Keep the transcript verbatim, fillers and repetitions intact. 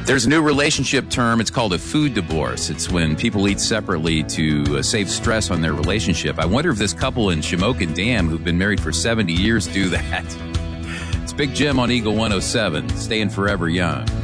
There's a new relationship term. It's called a food divorce. It's when people eat separately to uh, save stress on their relationship. I wonder if this couple in Shamokin Dam who've been married for seventy years do that. It's Big Jim on Eagle one oh seven, staying forever young.